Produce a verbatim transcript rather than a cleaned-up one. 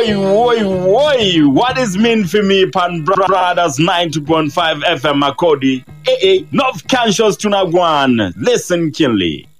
Woi, woi, woi. What is mean for me, Pan Brothers ninety point five F M Makodi? Eh, eh. North Conscious Tunagwan. Listen, Kinley.